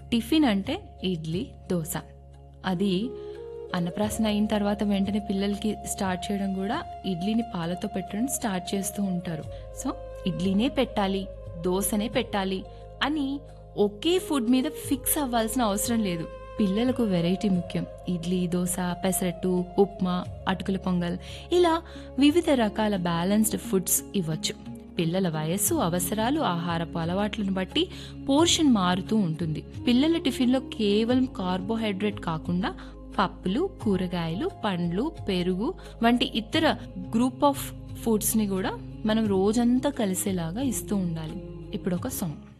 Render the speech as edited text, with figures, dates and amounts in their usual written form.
Tiffin అంటే ఇడ్లీ, దోశ. అది అన్నప్రాసన అయిన తర్వాత వెంటనే పిల్లలకి స్టార్ట్ చేయడం కూడా ఇడ్లీని పాలతో పెట్టడం స్టార్ట్ చేస్తూ ఉంటారు. సో ఇడ్లీనే పెట్టాలి, దోశనే పెట్టాలి అని ఒకే ఫుడ్ మీద ఫిక్స్ అవ్వాల్సిన అవసరం లేదు. పిల్లలకు వెరైటీ ముఖ్యం. ఇడ్లీ, దోశ, పెసరట్టు, ఉప్మా, అటుకుల పొంగల్, ఇలా వివిధ రకాల బ్యాలెన్స్డ్ ఫుడ్స్ ఇవ్వచ్చు. పిల్లల వయస్సు, అవసరాలు, ఆహారపు అలవాట్లను బట్టి పోర్షన్ మారుతూ ఉంటుంది. పిల్లల టిఫిన్లో కేవలం కార్బోహైడ్రేట్ కాకుండా పప్పులు, కూరగాయలు, పండ్లు, పెరుగు వంటి ఇతర గ్రూప్ ఆఫ్ ఫుడ్స్ ని కూడా మనం రోజంతా కలిసేలాగా ఇస్తూ ఉండాలి. ఇప్పుడు ఒక సాంగ్.